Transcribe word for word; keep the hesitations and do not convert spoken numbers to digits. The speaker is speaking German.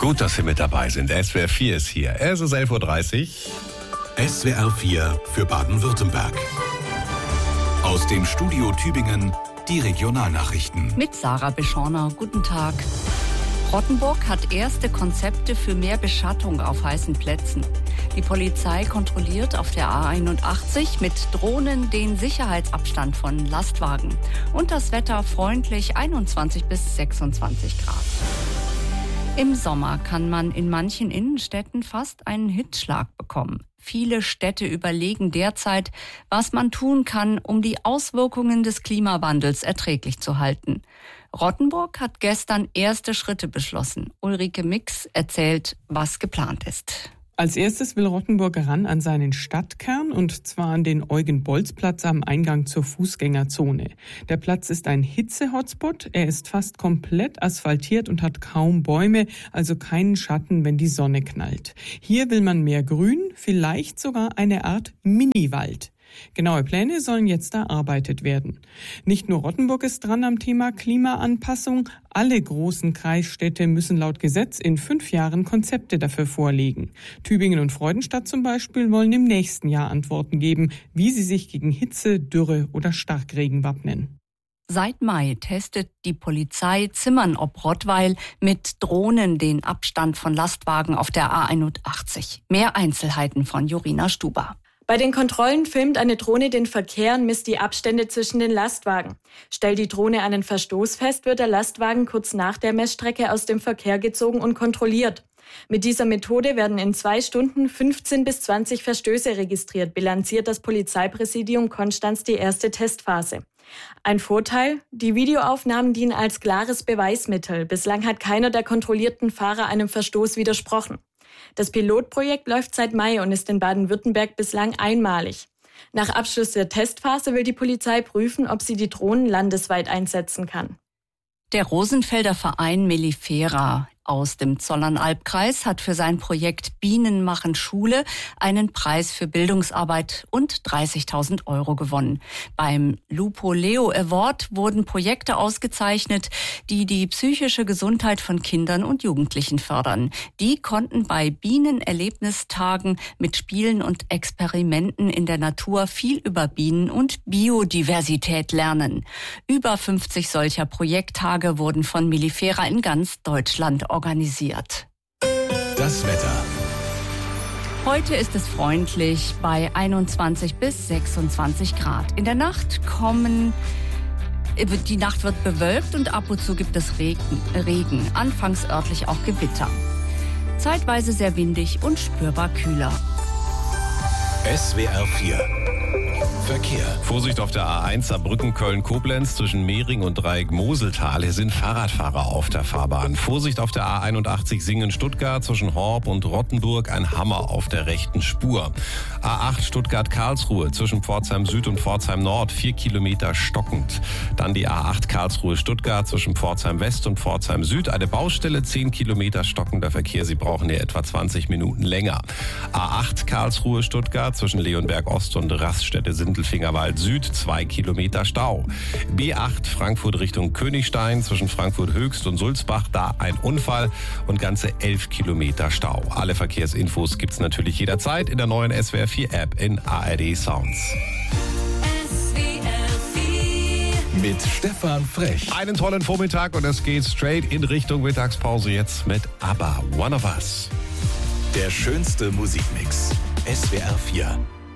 Gut, dass Sie mit dabei sind. S W R vier ist hier. Es ist elf Uhr dreißig. S W R vier für Baden-Württemberg. Aus dem Studio Tübingen die Regionalnachrichten. Mit Sarah Beschorner. Guten Tag. Rottenburg hat erste Konzepte für mehr Beschattung auf heißen Plätzen. Die Polizei kontrolliert auf der A einundachtzig mit Drohnen den Sicherheitsabstand von Lastwagen. Und das Wetter freundlich, einundzwanzig bis sechsundzwanzig Grad. Im Sommer kann man in manchen Innenstädten fast einen Hitzschlag bekommen. Viele Städte überlegen derzeit, was man tun kann, um die Auswirkungen des Klimawandels erträglich zu halten. Rottenburg hat gestern erste Schritte beschlossen. Ulrike Mix erzählt, was geplant ist. Als erstes will Rottenburg ran an seinen Stadtkern, und zwar an den Eugen-Bolz-Platz am Eingang zur Fußgängerzone. Der Platz ist ein Hitze-Hotspot. Er ist fast komplett asphaltiert und hat kaum Bäume, also keinen Schatten, wenn die Sonne knallt. Hier will man mehr Grün, vielleicht sogar eine Art Mini-Wald. Genaue Pläne sollen jetzt erarbeitet werden. Nicht nur Rottenburg ist dran am Thema Klimaanpassung. Alle großen Kreisstädte müssen laut Gesetz in fünf Jahren Konzepte dafür vorlegen. Tübingen und Freudenstadt zum Beispiel wollen im nächsten Jahr Antworten geben, wie sie sich gegen Hitze, Dürre oder Starkregen wappnen. Seit Mai testet die Polizei Zimmern ob Rottweil mit Drohnen den Abstand von Lastwagen auf der A einundachtzig. Mehr Einzelheiten von Jorina Stuber. Bei den Kontrollen filmt eine Drohne den Verkehr und misst die Abstände zwischen den Lastwagen. Stellt die Drohne einen Verstoß fest, wird der Lastwagen kurz nach der Messstrecke aus dem Verkehr gezogen und kontrolliert. Mit dieser Methode werden in zwei Stunden fünfzehn bis zwanzig Verstöße registriert, bilanziert das Polizeipräsidium Konstanz die erste Testphase. Ein Vorteil: Die Videoaufnahmen dienen als klares Beweismittel. Bislang hat keiner der kontrollierten Fahrer einem Verstoß widersprochen. Das Pilotprojekt läuft seit Mai und ist in Baden-Württemberg bislang einmalig. Nach Abschluss der Testphase will die Polizei prüfen, ob sie die Drohnen landesweit einsetzen kann. Der Rosenfelder Verein Mellifera aus dem Zollernalbkreis hat für sein Projekt Bienen machen Schule einen Preis für Bildungsarbeit und dreißigtausend Euro gewonnen. Beim Lupo Leo Award wurden Projekte ausgezeichnet, die die psychische Gesundheit von Kindern und Jugendlichen fördern. Die konnten bei Bienenerlebnistagen mit Spielen und Experimenten in der Natur viel über Bienen und Biodiversität lernen. Über fünfzig solcher Projekttage wurden von Mellifera in ganz Deutschland organisiert. organisiert. Das Wetter. Heute ist es freundlich bei einundzwanzig bis sechsundzwanzig Grad. In der Nacht kommen, die Nacht wird bewölkt und ab und zu gibt es Regen, Regen, anfangs örtlich auch Gewitter. Zeitweise sehr windig und spürbar kühler. S W R vier Verkehr. Vorsicht auf der A eins Saarbrücken, Köln, Koblenz zwischen Mehring und Dreieck Moseltal. Hier sind Fahrradfahrer auf der Fahrbahn. Vorsicht auf der A einundachtzig Singen, Stuttgart zwischen Horb und Rottenburg. Ein Hammer auf der rechten Spur. A acht Stuttgart, Karlsruhe zwischen Pforzheim Süd und Pforzheim Nord. Vier Kilometer stockend. Dann die A acht Karlsruhe, Stuttgart zwischen Pforzheim West und Pforzheim Süd. Eine Baustelle, zehn Kilometer stockender Verkehr. Sie brauchen hier etwa zwanzig Minuten länger. A acht Karlsruhe, Stuttgart zwischen Leonberg Ost und Raststätte Sindelfingerwald Süd, zwei Kilometer Stau. B acht Frankfurt Richtung Königstein zwischen Frankfurt Höchst und Sulzbach, da ein Unfall und ganze elf Kilometer Stau. Alle Verkehrsinfos gibt's natürlich jederzeit in der neuen S W R vier App in A R D Sounds. Mit Stefan Frech. Einen tollen Vormittag und es geht straight in Richtung Mittagspause jetzt mit ABBA, One of Us. Der schönste Musikmix. S W R vier.